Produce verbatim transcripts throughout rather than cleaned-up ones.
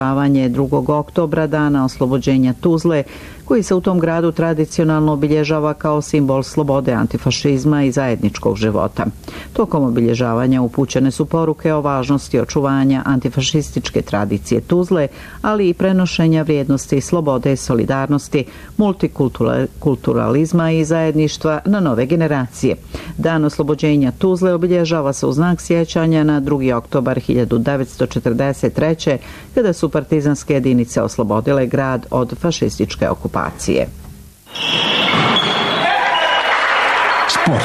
drugog oktobra, dana oslobođenja Tuzle, koji se u tom gradu tradicionalno obilježava kao simbol slobode, antifašizma i zajedničkog života. Tokom obilježavanja upućene su poruke o važnosti očuvanja antifašističke tradicije Tuzle, ali i prenošenja vrijednosti slobode, solidarnosti, multikulturalizma i zajedništva na nove generacije. Dan oslobođenja Tuzle obilježava se u znak sjećanja na drugi oktobar hiljadu devetsto četrdeset treće. kada su partizanske jedinice oslobodile grad od fašističke okupacije. Sport.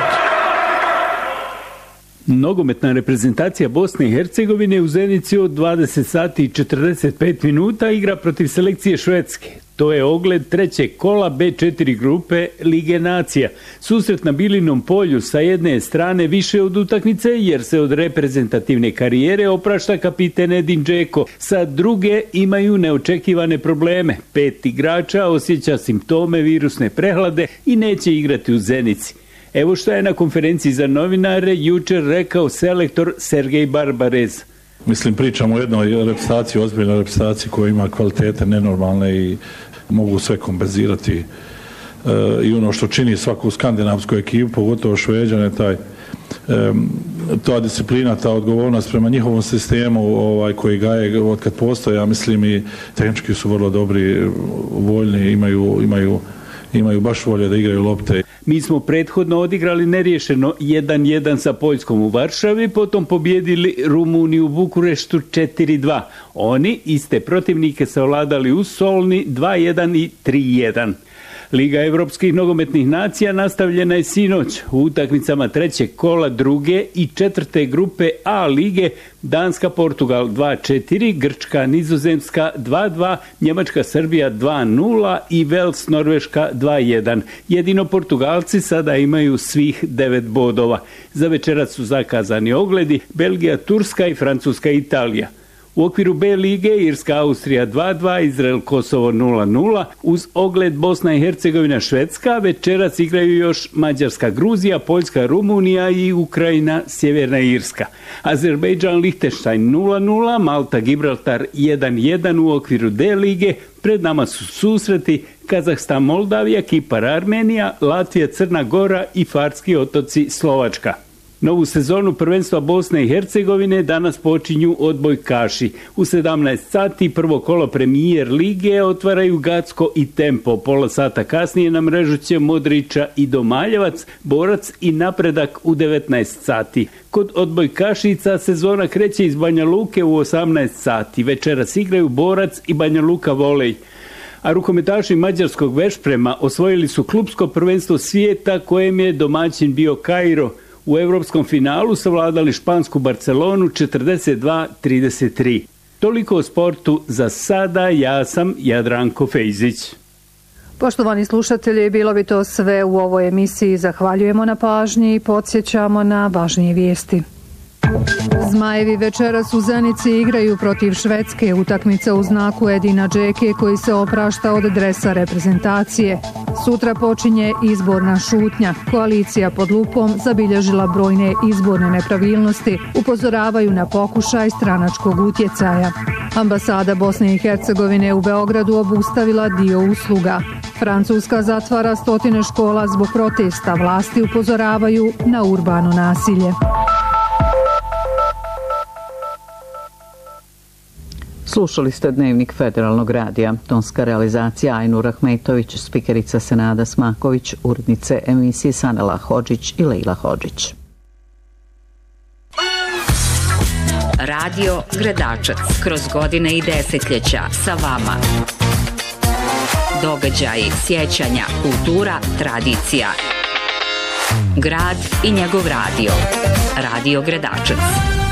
Nogometna reprezentacija Bosne i Hercegovine u Zenici od dvadeset sati i četrdeset pet minuta igra protiv selekcije Švedske. To je ogled trećeg kola be četiri grupe Lige nacija. Susret na Bilinom polju sa jedne strane više od utakmice jer se od reprezentativne karijere oprašta kapiten Edin Džeko. Sa druge imaju neočekivane probleme. Pet igrača osjeća simptome virusne prehlade i neće igrati u Zenici. Evo što je na konferenciji za novinare jučer rekao selektor Sergej Barbarez. Mislim, pričamo o jednoj reprezentaciji, ozbiljnoj reprezentaciji koja ima kvalitete nenormalne i mogu sve kompenzirati. E, I ono što čini svaku skandinavsku ekipu, pogotovo Šveđane, taj, e, ta disciplina, ta odgovornost prema njihovom sistemu ovaj, koji gaje od kad postoje, ja mislim i tehnički su vrlo dobri, voljni, imaju, imaju, imaju baš volje da igraju lopte. Mi smo prethodno odigrali neriješeno jedan jedan sa Poljskom u Varšavi, potom pobjedili Rumuniju u Bukureštu četiri dva. Oni iste protivnike savladali u Solni dva jedan i tri jedan. Liga evropskih nogometnih nacija nastavljena je sinoć. U utakmicama trećeg kola druge i četvrte grupe A lige Danska-Portugal dva četiri, Grčka-Nizozemska dva dva, Njemačka-Srbija dva nula i Vels-Norveška dva jedan. Jedino Portugalci sada imaju svih devet bodova. Za večeras su zakazani ogledi Belgija, Turska i Francuska i Italija. U okviru B lige Irska-Austrija dva dva, Izrael-Kosovo nula nula, uz ogled Bosna i Hercegovina Švedska, večeras igraju još Mađarska-Gruzija, Poljska-Rumunija i Ukrajina-Sjeverna Irska. Azerbejdžan-Lihtenštajn nula nula, Malta-Gibraltar jedan jedan u okviru D lige, pred nama su susreti Kazahstan-Moldavija, Kipar-Armenija, Latvija-Crna Gora i Farski otoci Slovačka. Novu sezonu prvenstva Bosne i Hercegovine danas počinju odbojkaši. U sedamnaest sati prvo kolo premijer lige otvaraju Gacko i Tempo. Pola sata kasnije na mrežu će Modrića i Domaljevac, Borac i Napredak u devetnaest sati. Kod odbojkašica sezona kreće iz Banja Luke u osamnaest sati. Večeras igraju Borac i Banja Luka volej. A rukometaši mađarskog Vešprema osvojili su klupsko prvenstvo svijeta kojem je domaćin bio Kairo. U evropskom finalu savladali špansku Barcelonu četrdeset dva trideset tri. Toliko o sportu za sada, ja sam Jadranko Fejzić. Poštovani slušatelji, bilo bi to sve u ovoj emisiji. Zahvaljujemo na pažnji i podsjećamo na važnije vijesti. Zmajevi večeras u Zenici igraju protiv Švedske, utakmica u znaku Edina Džeke koji se oprašta od dresa reprezentacije. Sutra počinje izborna šutnja. Koalicija pod lupom zabilježila brojne izborne nepravilnosti, upozoravaju na pokušaj stranačkog utjecaja. Ambasada Bosne i Hercegovine u Beogradu obustavila dio usluga. Francuska zatvara stotine škola zbog protesta, vlasti upozoravaju na urbano nasilje. Slušali ste Dnevnik Federalnog radija. Tonska realizacija Ajnur Ahmetović, spikerica Senada Smaković, urednice emisije Sanela Hodžić i Lejla Hodžić. Radio Gradačac. Kroz godine i desetljeća sa vama. Događaji, sjećanja, kultura, tradicija. Grad i njegov radio. Radio Gradačac.